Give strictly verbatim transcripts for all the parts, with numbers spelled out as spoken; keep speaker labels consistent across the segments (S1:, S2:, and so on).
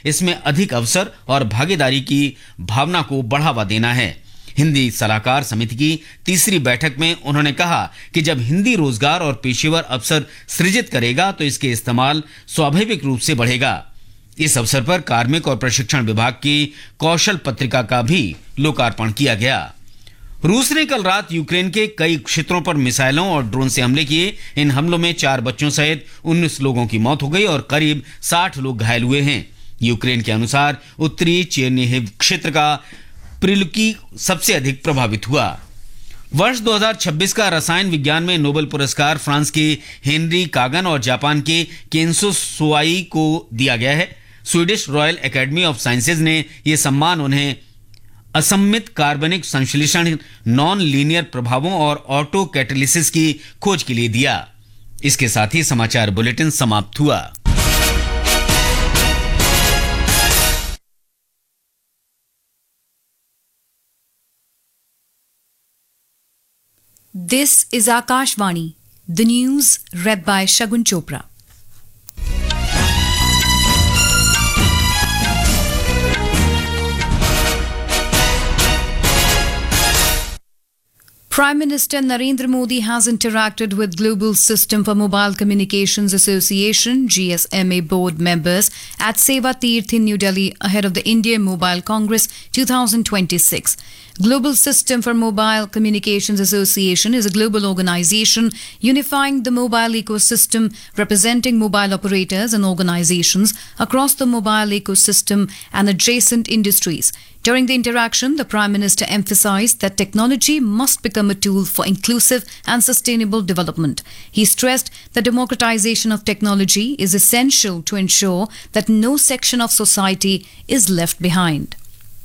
S1: इसमें अधिक अवसर और भागीदारी की भावना को बढ़ावा देना है। हिंदी सलाहकार समिति की तीसरी बैठक में उन्होंने कहा कि जब हिंदी रोजगार और पेशेवर अवसर सृजित करेगा तो इसके इस्तेमाल स्वाभाविक रूप से बढ़ेगा। इस अवसर पर कार्मिक और प्रशिक्षण विभाग की कौशल पत्रिका का भी लोकार्पण किया गया। रूस ने कल रात यूक्रेन के कई क्षेत्रों पर मिसाइलों और ड्रोन से हमले किए। इन हमलों में चार बच्चों सहित उन्नीस लोगों की मौत हो गई और करीब साठ लोग घायल हुए हैं। यूक्रेन के अनुसार उत्तरी चेर्निहिव क्षेत्र का प्रिलुकी सबसे अधिक प्रभावित हुआ। वर्ष दो हज़ार छब्बीस का रसायन विज्ञान में नोबेल पुरस्कार फ्रांस के हेनरी कागन और जापान के केंसो सोआई को दिया गया है। Swedish royal academy of sciences ने यह सम्मान उन्हें असम्मित कार्बनिक संश्लेषण, नॉन लीनियर प्रभावों और ऑटो कैटालिसिस की खोज के लिए दिया। इसके साथ ही समाचार बुलेटिन समाप्त हुआ।
S2: This is Akashvani, the news read by Shagun Chopra. Prime Minister Narendra Modi has interacted with Global System for Mobile Communications Association G S M A board members at Seva Tirth in New Delhi ahead of the India Mobile Congress twenty twenty-six. Global System for Mobile Communications Association is a global organization unifying the mobile ecosystem, representing mobile operators and organizations across the mobile ecosystem and adjacent industries. During the interaction, the Prime Minister emphasized that technology must become a tool for inclusive and sustainable development. He stressed that democratization of technology is essential to ensure that no section of society is left behind.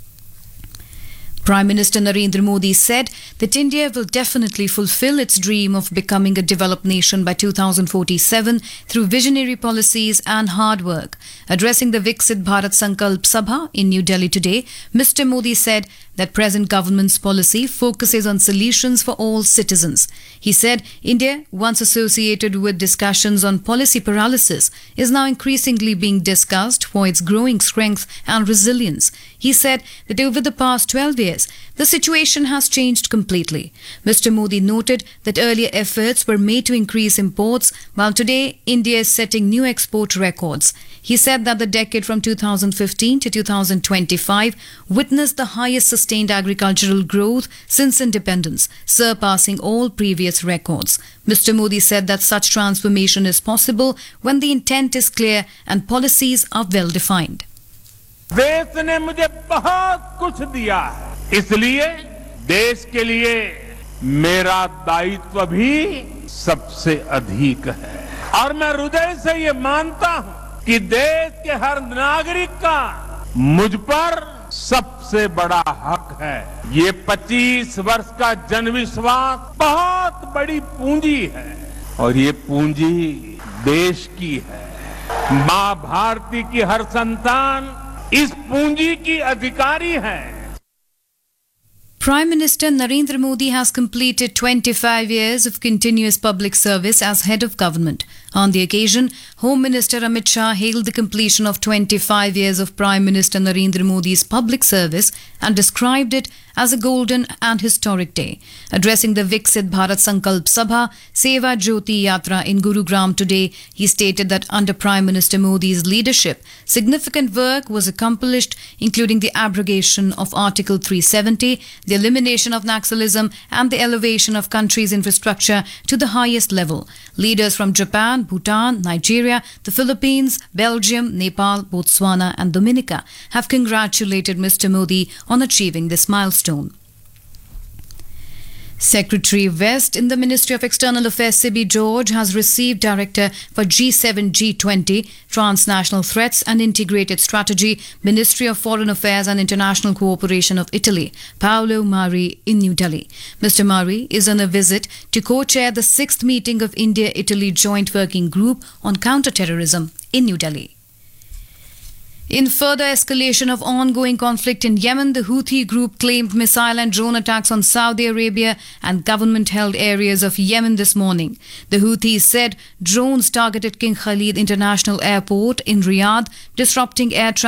S2: Prime Minister Narendra Modi said that India will definitely fulfill its dream of becoming a developed nation by two thousand forty-seven through visionary policies and hard work. Addressing the Viksit Bharat Sankalp Sabha in New Delhi today, Mister Modi said that present government's policy focuses on solutions for all citizens. He said India, once associated with discussions on policy paralysis, is now increasingly being discussed for its growing strength and resilience. He said that over the past twelve years, the situation has changed completely. Mister Modi noted that earlier efforts were made to increase imports, while today India is setting new export records. He said that the decade from two thousand fifteen to two thousand twenty-five witnessed the highest sustained agricultural growth since independence, surpassing all previous records. Mister Modi said that such transformation is possible when the intent is clear and policies are well defined.
S3: देश ने मुझे बहुत कुछ दिया है, इसलिए देश के लिए मेरा दायित्व भी सबसे अधिक है और मैं हृदय से ये मानता हूं कि देश के हर नागरिक का मुझ पर सबसे बड़ा हक है। ये पच्चीस वर्ष का जनविश्वास बहुत बड़ी पूंजी है और ये पूंजी देश की है। मां भारती की हर संतान इस पूंजी की अधिकारी है।
S2: Prime Minister Narendra Modi has completed twenty-five years of continuous public service as head of government. On the occasion, Home Minister Amit Shah hailed the completion of twenty-five years of Prime Minister Narendra Modi's public service and described it as a golden and historic day. Addressing the Viksit Bharat Sankalp Sabha, Seva Jyoti Yatra in Gurugram today, he stated that under Prime Minister Modi's leadership, significant work was accomplished, including the abrogation of Article three seventy, the elimination of Naxalism, and the elevation of country's infrastructure to the highest level. Leaders from Japan, Bhutan, Nigeria, the Philippines, Belgium, Nepal, Botswana, and Dominica have congratulated Mister Modi on achieving this milestone. Secretary West in the Ministry of External Affairs Sibi George has received Director for G seven G twenty, Transnational Threats and Integrated Strategy, Ministry of Foreign Affairs and International Cooperation of Italy, Paolo Mari in New Delhi. Mister Mari is on a visit to co-chair the sixth meeting of India-Italy Joint Working Group on Counter-Terrorism in New Delhi. In further escalation of ongoing conflict in Yemen, the Houthi group claimed missile and drone attacks on Saudi Arabia and government-held areas of Yemen this morning. The Houthis said drones targeted King Khalid International Airport in Riyadh, disrupting air traffic